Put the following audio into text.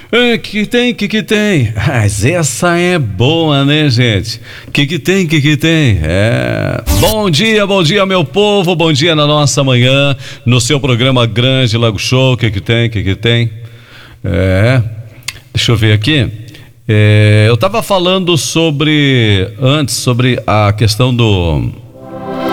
Que tem? Mas essa é boa, né, gente? Que tem? Bom dia, meu povo, bom dia na nossa manhã, no seu programa Grande Lago Show. Que tem? Deixa eu ver aqui. Eu tava falando sobre a questão